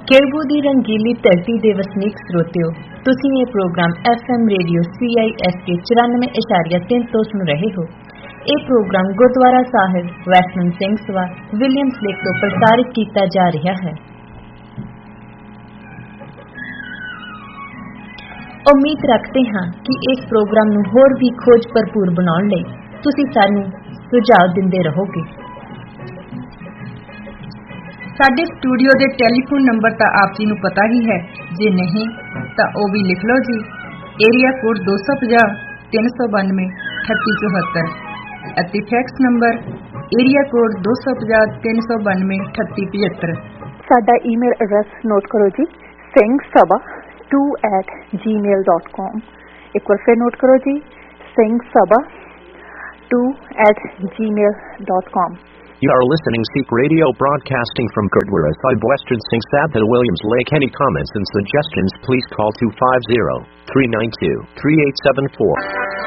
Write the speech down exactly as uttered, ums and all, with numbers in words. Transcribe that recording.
केरबू ਦੀ रंगीली धरती ਦੇ ਵਸਨੀਕ ਸਰੋਤਿਓ, ਤੁਸੀਂ ਇਹ programme F M radio C I S K ਚੁਰਾਨਵੇਂ ਇਸ਼ਾਰੀਆ ਤਿੰਨ ਤੋਂ ਸੁਣ ਰਹੇ ਹੋ। ਇਹ ਪ੍ਰੋਗਰਾਮ ਗੁਰਦੁਆਰਾ ਸਾਹਿਬ ਵੈਸ਼ਨੂ ਸਿੰਘ ਸਭਾ ਵਿਲੀਅਮਸ ਲੇਕ ਤੋਂ ਪ੍ਰਸਾਰਿਤ ਕੀਤਾ ਜਾ ਰਿਹਾ ਹੈ। ਉਮੀਦ ਰੱਖਦੇ ਹਾਂ ਕਿ ਇਸ ਪ੍ਰੋਗਰਾਮ ਨੂੰ ਹੋਰ ਵੀ ਖੋਜ ਭਰਪੂਰ ਬਣਾਉਣ ਲਈ ਤੁਸੀਂ ਸਾਨੂੰ ਸੁਝਾਅ ਦਿੰਦੇ ਰਹੋਗੇ। ਸਾਡੇ ਸਟੂਡੀਓ ਦੇ ਟੈਲੀਫੋਨ ਨੰਬਰ ਤਾਂ ਆਪ ਜੀ ਨੂੰ ਪਤਾ ਹੀ ਹੈ, ਜੇ ਨਹੀਂ ਤਾਂ ਉਹ ਵੀ ਲਿਖ ਲਓ ਜੀ। ਏਰੀਆ ਕੋਡ ਦੋ ਸੌ ਪੰਜਾਹ ਤਿੰਨ ਸੌ ਬਾਨਵੇਂ ਅਠੱਤੀ ਚੁਹੱਤਰ ਅਤੇ ਫੈਕਸ ਨੰਬਰ ਏਰੀਆ ਕੋਡ ਦੋ ਸੌ ਪੰਜਾਹ ਤਿੰਨ ਸੌ ਬਾਨਵੇਂ ਅਠੱਤੀ ਪਝੱਤਰ। ਸਾਡਾ ਈਮੇਲ ਐਡਰੈਸ ਨੋਟ ਕਰੋ ਜੀ, ਸਿੰਘ ਸਭਾ ਟੂ ਐਟ ਜੀ ਮੇਲ ਡਾਟ ਕਾਮ। ਇੱਕ ਵਾਰ ਫਿਰ ਨੋਟ ਕਰੋ ਜੀ, ਸਿੰਘ ਸਭਾ ਟੂ ਐਟ ਜੀ ਮੇਲ dot com. You are listening Sikh Radio broadcasting from Gurdwara Sahib Western Singh Sabha Williams Lake. Any comments and suggestions, please call two five zero, three nine two, three eight seven four.